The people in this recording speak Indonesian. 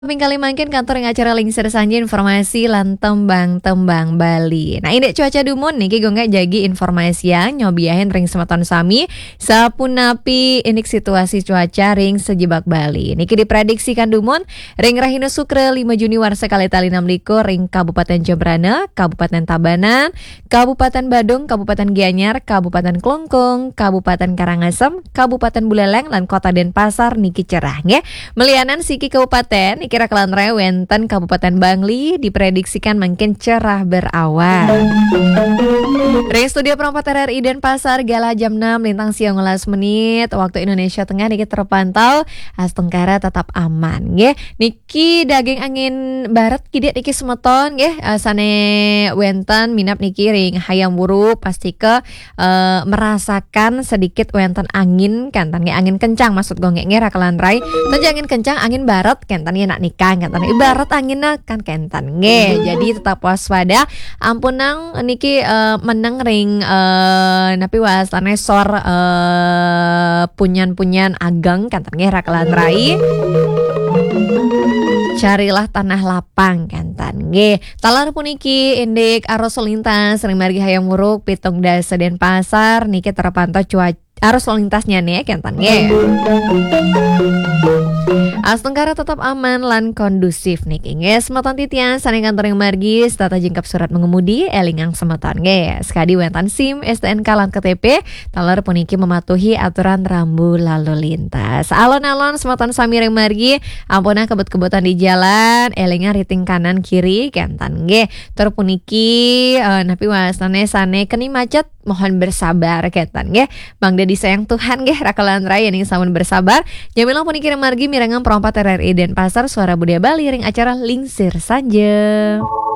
Kali mangkin kantor yang acara lingsir sanja informasi lan tembang-tembang Bali. Nah ini cuaca dumun niki gue jagi informasi yang nyobiahin ring semeton sami sapunapi indik situasi cuaca ring sejebak Bali. Niki diprediksikan dumun ring Rahina Sukre 5 Juni warsa kali tali 6 liko ring Kabupaten Jembrana, Kabupaten Tabanan, Kabupaten Badung, Kabupaten Gianyar, Kabupaten Klungkung, Kabupaten Karangasem, Kabupaten Buleleng lan Kota Denpasar niki cerah nge. Melianan siki kabupaten kira kelan wenten Kabupaten Bangli diprediksikan makin cerah berawan. Ring studio perempat RRI Denpasar gala jam 6 lintang siang 11 menit waktu Indonesia Tengah niki terpantau as tenggara tetap aman nggih. Niki daging angin barat kidik niki semeton nggih sane wenten minap niki ring hayam wuru pasti ke merasakan sedikit wenten angin kantan nggih angin kencang maksud gue nggih rakalan rai. Tentu angin kencang angin barat kentan nak nikah kentan ibarat anginna kan kentan nge. Jadi tetap waspada ampunang niki meneng ring napi wasane sor punyan-punyan agang kentan nge rakalan rai. Carilah tanah lapang kantan nge. Talar puniki indik arus lintas ring margi hayam wuruk pitung dasa Denpasar niki terpantau cuaca arus lalu lintasnya nih kentan nge. As Tenggara tetap aman lan kondusif nih nge. Semeton titian saning kantor yang margi tata jengkap surat mengemudi elingang semeton nge. Sekadi wentan SIM STNK lan KTP talar puniki mematuhi aturan rambu lalu lintas. Alon-alon semeton sami yang margi ampuna kebut-kebutan di jalan elingang riting kanan kiri kentan nge. Terpuniki napi wasane sane keni macet mohon bersabar kentan nge. Bang Dedi sayang Tuhan nge rakalan raya ning samun bersabar. Jamilah puniki margi mirangan perompat RRI Denpasar suara budaya Bali ring acara lingsir sanja.